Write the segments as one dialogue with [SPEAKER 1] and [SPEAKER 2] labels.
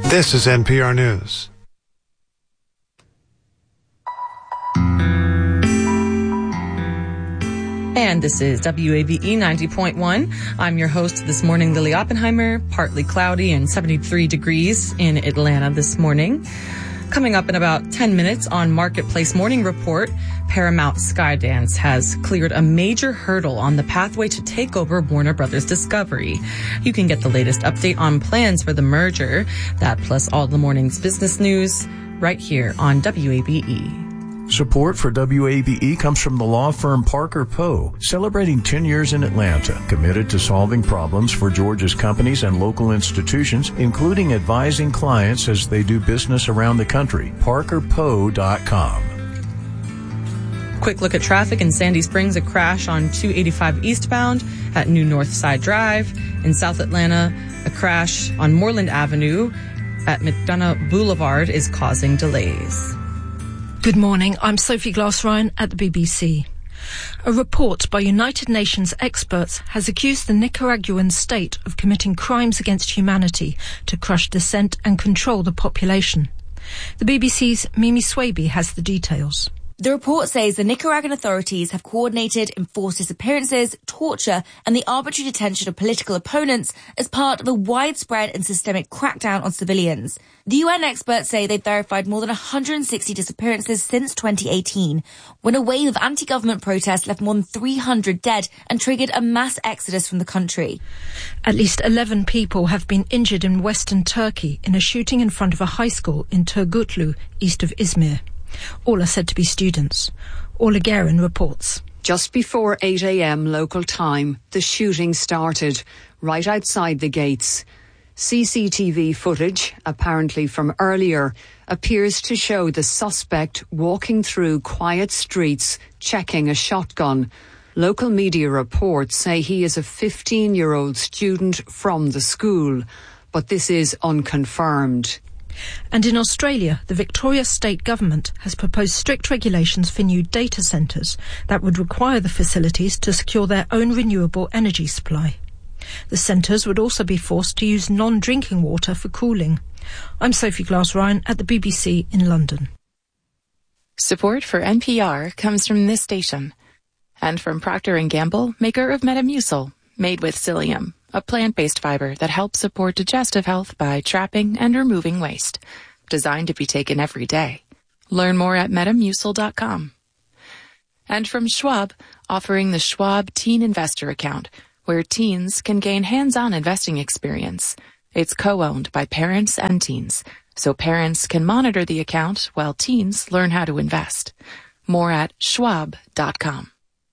[SPEAKER 1] This is NPR News.
[SPEAKER 2] And this is WABE 90.1. I'm your host this morning, Lily Oppenheimer. Partly cloudy and 73 degrees in Atlanta this morning. Coming up in about 10 minutes on Marketplace Morning Report, Paramount Skydance has cleared a major hurdle on the pathway to take over Warner Brothers Discovery. You can get the latest update on plans for the merger. That plus all the morning's business news right here on WABE.
[SPEAKER 3] Support for WABE comes from the law firm Parker Poe, celebrating 10 years in Atlanta, committed to solving problems for Georgia's companies and local institutions, including advising clients as they do business around the country. ParkerPoe.com.
[SPEAKER 2] Quick look at traffic in Sandy Springs, a crash on 285 eastbound at New Northside Drive. In South Atlanta, a crash on Moreland Avenue at McDonough Boulevard is causing delays.
[SPEAKER 4] Good morning, I'm Sophie Glass-Ryan at the BBC. A report by United Nations experts has accused the Nicaraguan state of committing crimes against humanity to crush dissent and control the population. The BBC's Mimi Swaby has the details.
[SPEAKER 5] The report says the Nicaraguan authorities have coordinated enforced disappearances, torture and the arbitrary detention of political opponents as part of a widespread and systemic crackdown on civilians. The UN experts say they've verified more than 160 disappearances since 2018, when a wave of anti-government protests left more than 300 dead and triggered a mass exodus from the country.
[SPEAKER 4] At least 11 people have been injured in western Turkey in a shooting in front of a high school in Turgutlu, east of Izmir. All are said to be students. Orla Guerin reports.
[SPEAKER 6] Just before 8 a.m. local time, the shooting started right outside the gates. CCTV footage, apparently from earlier, appears to show the suspect walking through quiet streets, checking a shotgun. Local media reports say he is a 15-year-old student from the school, but this is unconfirmed.
[SPEAKER 4] And in Australia, the Victoria state government has proposed strict regulations for new data centres that would require the facilities to secure their own renewable energy supply. The centres would also be forced to use non-drinking water for cooling. I'm Sophie Glass-Ryan at the BBC in London.
[SPEAKER 7] Support for NPR comes from this station and from Procter & Gamble, maker of Metamucil, made with psyllium, a plant-based fiber that helps support digestive health by trapping and removing waste. Designed to be taken every day. Learn more at Metamucil.com. And from Schwab, offering the Schwab Teen Investor Account, where teens can gain hands-on investing experience. It's co-owned by parents and teens, so parents can monitor the account while teens learn how to invest. More at Schwab.com.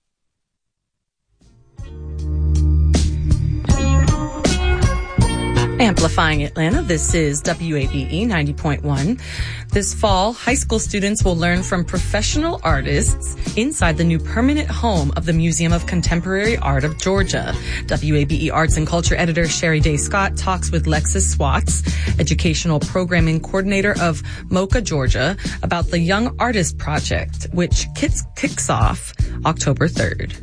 [SPEAKER 2] Amplifying Atlanta, this is WABE 90.1. This fall, high school students will learn from professional artists inside the new permanent home of the Museum of Contemporary Art of Georgia. WABE Arts and Culture editor Sherry Day Scott talks with Lexis Swatz, educational programming coordinator of MoCA, Georgia, about the Young Artist Project, which kicks off October 3rd.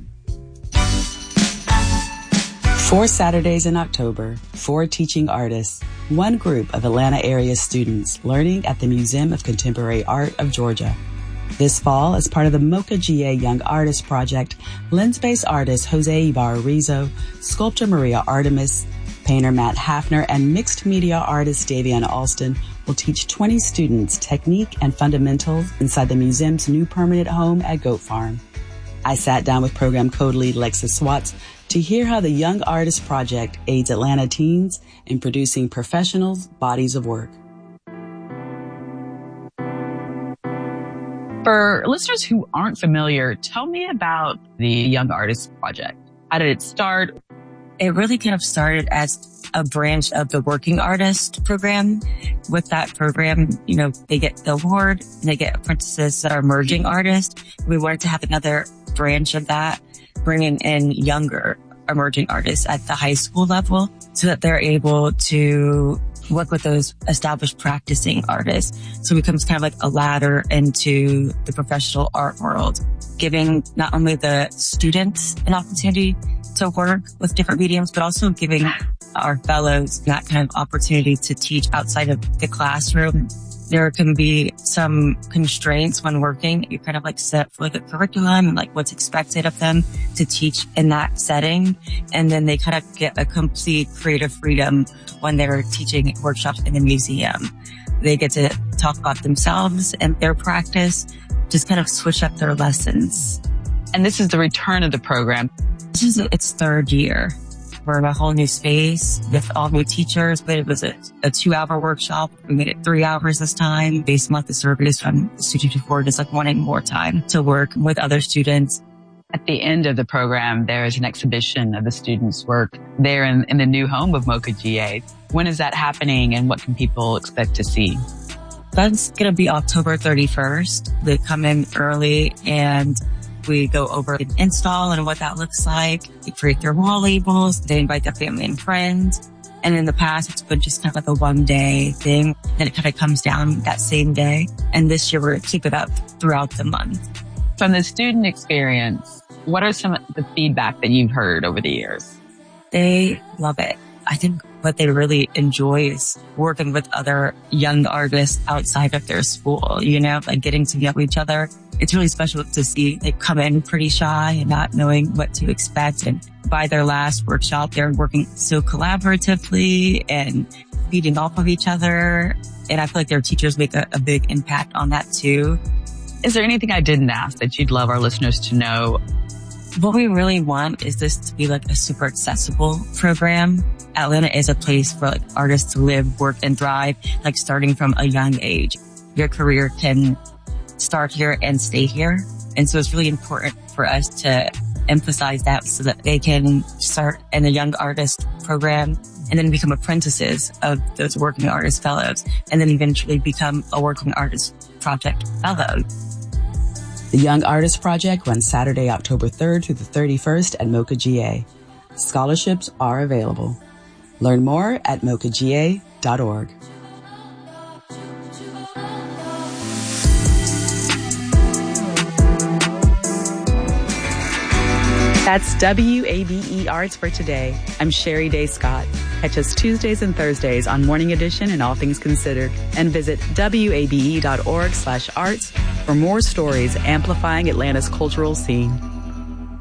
[SPEAKER 8] 4 Saturdays in October, 4 teaching artists, 1 group of Atlanta area students learning at the Museum of Contemporary Art of Georgia. This fall, as part of the MoCA GA Young Artist Project, lens-based artist Jose Ibarra-Rizzo, sculptor Maria Artemis, painter Matt Hafner, and mixed media artist Davian Alston will teach 20 students technique and fundamentals inside the museum's new permanent home at Goat Farm. I sat down with program co-lead Lexis Swatz to hear how the Young Artist Project aids Atlanta teens in producing professionals' bodies of work.
[SPEAKER 9] For listeners who aren't familiar, tell me about the Young Artist Project. How did it start?
[SPEAKER 10] It really kind of started as a branch of the Working Artist program. With that program, they get the award and they get apprentices that are emerging artists. We wanted to have another branch of that, bringing in younger emerging artists at the high school level so that they're able to work with those established practicing artists. So it becomes kind of like a ladder into the professional art world, giving not only the students an opportunity, to work with different mediums, but also giving our fellows that kind of opportunity to teach outside of the classroom. There can be some constraints when working. You kind of like set for the curriculum and like what's expected of them to teach in that setting. And then they kind of get a complete creative freedom when they're teaching workshops in the museum. They get to talk about themselves and their practice, just kind of switch up their lessons.
[SPEAKER 9] And this is the return of the program.
[SPEAKER 10] This is its third year. We're in a whole new space with all new teachers, but it was a 2-hour workshop. We made it 3 hours this time based on the surveys from the students before, just like wanting more time to work with other students.
[SPEAKER 9] At the end of the program, there is an exhibition of the students' work there in the new home of MOCA GA. When is that happening and what can people expect to see?
[SPEAKER 10] That's going to be October 31st. They come in early and we go over an install and what that looks like. They create their wall labels. They invite their family and friends. And in the past, it's been just kind of like a one-day thing. Then it kind of comes down that same day. And this year, we're going to keep it up throughout the month.
[SPEAKER 9] From the student experience, what are some of the feedback that you've heard over the years?
[SPEAKER 10] They love it. I think what they really enjoy is working with other young artists outside of their school, like getting to know each other. It's really special to see they come in pretty shy and not knowing what to expect. And by their last workshop, they're working so collaboratively and feeding off of each other. And I feel like their teachers make a big impact on that too.
[SPEAKER 9] Is there anything I didn't ask that you'd love our listeners to know?
[SPEAKER 10] What we really want is this to be like a super accessible program. Atlanta is a place for like artists to live, work, and thrive, like starting from a young age. Your career can start here and stay here. And so it's really important for us to emphasize that so that they can start in a young artist program and then become apprentices of those working artist fellows and then eventually become a working artist project fellow.
[SPEAKER 8] The Young Artist Project runs Saturday, October 3rd through the 31st at MOCA GA. Scholarships are available. Learn more at mocaga.org.
[SPEAKER 11] That's WABE Arts for today. I'm Sherry Day Scott. Catch us Tuesdays and Thursdays on Morning Edition and All Things Considered, and visit wabe.org/arts for more stories amplifying Atlanta's cultural scene.